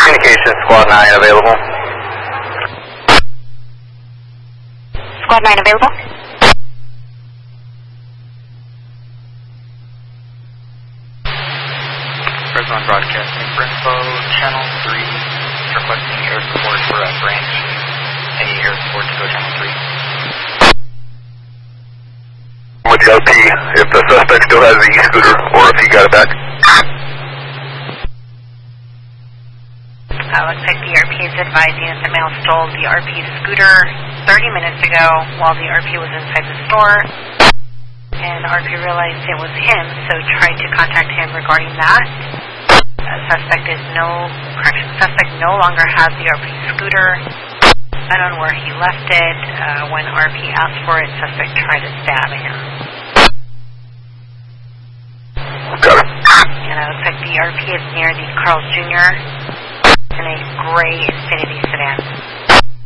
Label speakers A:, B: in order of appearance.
A: Communication, Squad 9 available.
B: Squad 9 available.
C: Fresno Broadcasting for info, channel 3, requesting air support for a branch. Any air support to go channel 3.
A: With the LP, if the suspect still has the e-scooter, or if he got it back.
B: Looks like the RP is advising us that male stole the RP scooter 30 minutes ago while the RP was inside the store. And RP realized it was him, so tried to contact him regarding that. Suspect no longer has the RP scooter. Unknown where he left it. When RP asked for it, suspect tried to stab him.
A: Got it.
B: And it looks like the RP is near the Carl's Jr. in a gray Infiniti sedan.